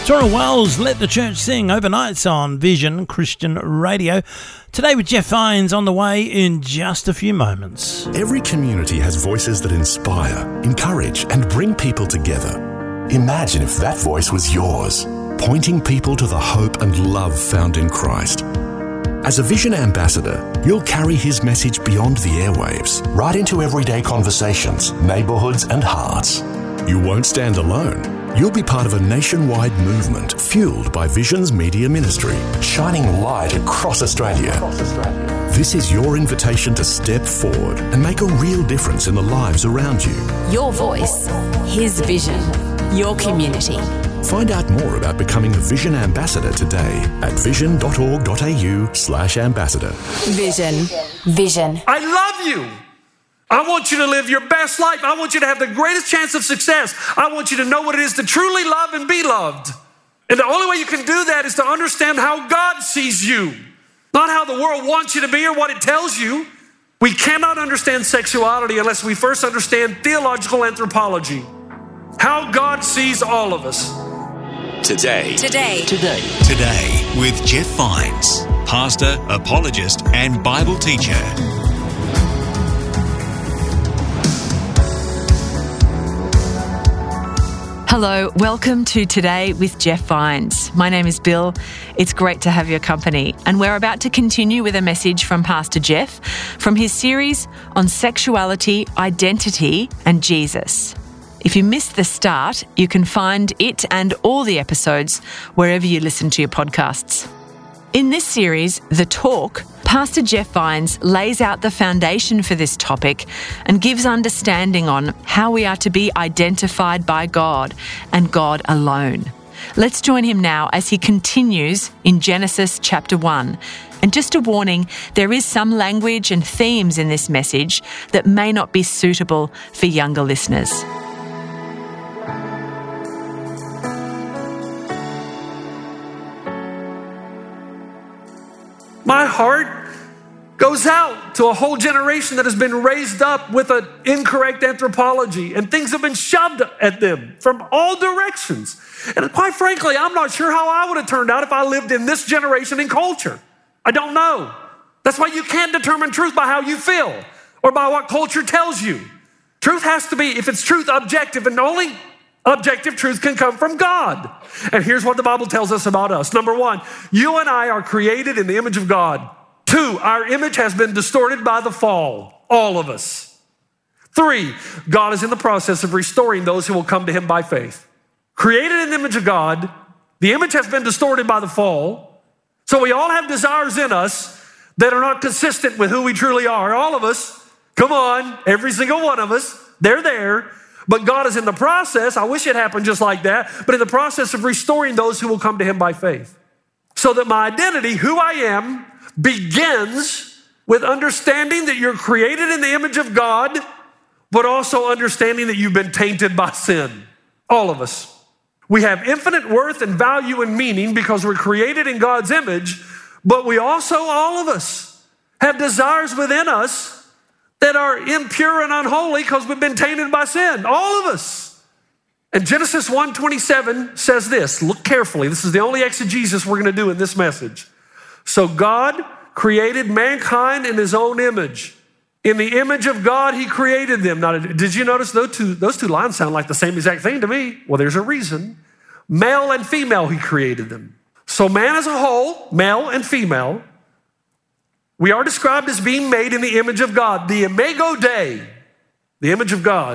Tora Wells, Let the Church Sing, overnights on Vision Christian Radio. Today with Jeff Vines on the way in just a few moments. Every community has voices that inspire, encourage, and bring people together. Imagine if that voice was yours, pointing people to the hope and love found in Christ. As a Vision ambassador, you'll carry his message beyond the airwaves, right into everyday conversations, neighbourhoods, and hearts. You won't stand alone. You'll be part of a nationwide movement fueled by Vision's media ministry, shining light across Australia. This is your invitation to step forward and make a real difference in the lives around you. Your voice, his vision, your community. Find out more about becoming a Vision ambassador today at vision.org.au/ambassador. Vision. I love you. I want you to live your best life. I want you to have the greatest chance of success. I want you to know what it is to truly love and be loved. And the only way you can do that is to understand how God sees you, not how the world wants you to be or what it tells you. We cannot understand sexuality unless we first understand theological anthropology, how God sees all of us. Today with Jeff Vines, pastor, apologist, and Bible teacher. Hello, welcome to Today with Jeff Vines. My name is Bill. It's great to have your company. And we're about to continue with a message from Pastor Jeff from his series on sexuality, identity, and Jesus. If you missed the start, you can find it and all the episodes wherever you listen to your podcasts. In this series, The Talk, Pastor Jeff Vines lays out the foundation for this topic and gives understanding on how we are to be identified by God and God alone. Let's join him now as he continues in Genesis chapter 1. And just a warning, there is some language and themes in this message that may not be suitable for younger listeners. My heart goes out to a whole generation that has been raised up with an incorrect anthropology, and things have been shoved at them from all directions. And quite frankly, I'm not sure how I would have turned out if I lived in this generation and culture. I don't know. That's why you can't determine truth by how you feel or by what culture tells you. Truth has to be, if it's truth, objective, and only objective truth can come from God. And here's what the Bible tells us about us. Number one, you and I are created in the image of God. Two, our image has been distorted by the fall, all of us. Three, God is in the process of restoring those who will come to him by faith. Created in the image of God, the image has been distorted by the fall. So we all have desires in us that are not consistent with who we truly are. All of us, come on, every single one of us, they're there. But God is in the process, I wish it happened just like that, but in the process of restoring those who will come to him by faith. So that my identity, who I am, begins with understanding that you're created in the image of God, but also understanding that you've been tainted by sin. All of us. We have infinite worth and value and meaning because we're created in God's image, but we also, all of us, have desires within us that are impure and unholy because we've been tainted by sin. All of us. And Genesis 1:27 says this. Look carefully. This is the only exegesis we're going to do in this message. So God created mankind in his own image. In the image of God, he created them. Now, did you notice those two lines sound like the same exact thing to me? Well, there's a reason. Male and female, he created them. So man as a whole, male and female, we are described as being made in the image of God. The imago Dei, the image of God.